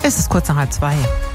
Es ist kurz nach 1:30.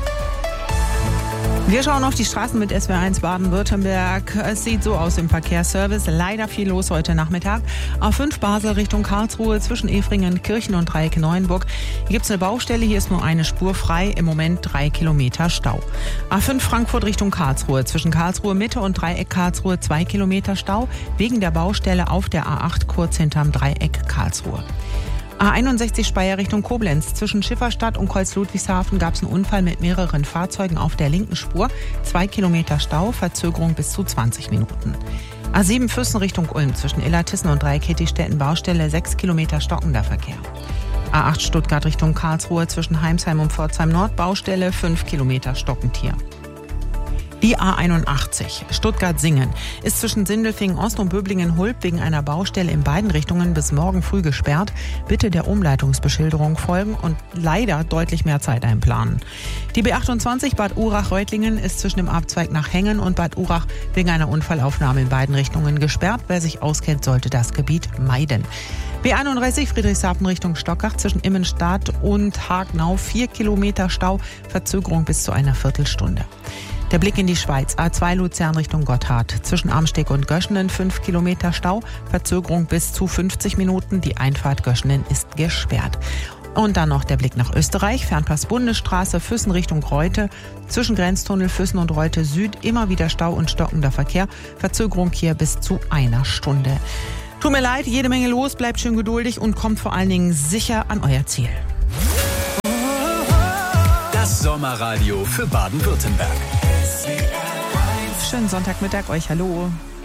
Wir schauen auf die Straßen mit SWR1 Baden-Württemberg. Es sieht so aus im Verkehrsservice. Leider viel los heute Nachmittag. A5 Basel Richtung Karlsruhe zwischen Efringen, Kirchen und Dreieck Neuenburg. Hier gibt es eine Baustelle. Hier ist nur eine Spur frei. Im Moment 3 Kilometer Stau. A5 Frankfurt Richtung Karlsruhe zwischen Karlsruhe Mitte und Dreieck Karlsruhe 2 Kilometer Stau. Wegen der Baustelle auf der A8 kurz hinterm Dreieck Karlsruhe. A61 Speyer Richtung Koblenz. Zwischen Schifferstadt und Kreuz-Ludwigshafen gab es einen Unfall mit mehreren Fahrzeugen auf der linken Spur. 2 Kilometer Stau, Verzögerung bis zu 20 Minuten. A7 Füssen Richtung Ulm. Zwischen Illertissen und Dreieck Hettistetten Baustelle 6 Kilometer stockender Verkehr. A8 Stuttgart Richtung Karlsruhe. Zwischen Heimsheim und Pforzheim Nord Baustelle 5 Kilometer stockend hier. Die A81 Stuttgart-Singen ist zwischen Sindelfingen Ost und Böblingen-Hulb wegen einer Baustelle in beiden Richtungen bis morgen früh gesperrt. Bitte der Umleitungsbeschilderung folgen und leider deutlich mehr Zeit einplanen. Die B28 Bad Urach-Reutlingen ist zwischen dem Abzweig nach Hengen und Bad Urach wegen einer Unfallaufnahme in beiden Richtungen gesperrt. Wer sich auskennt, sollte das Gebiet meiden. B31 Friedrichshafen Richtung Stockach zwischen Immenstadt und Hagenau 4 Kilometer Stau, Verzögerung bis zu einer Viertelstunde. Der Blick in die Schweiz. A2 Luzern Richtung Gotthard. Zwischen Amsteg und Göschenen 5 Kilometer Stau. Verzögerung bis zu 50 Minuten. Die Einfahrt Göschenen ist gesperrt. Und dann noch der Blick nach Österreich. Fernpass Bundesstraße Füssen Richtung Reute. Zwischen Grenztunnel Füssen und Reute Süd immer wieder Stau und stockender Verkehr. Verzögerung hier bis zu einer Stunde. Tut mir leid, jede Menge los. Bleibt schön geduldig und kommt vor allen Dingen sicher an euer Ziel. Das Sommerradio für Baden-Württemberg. Schönen Sonntagmittag euch, hallo.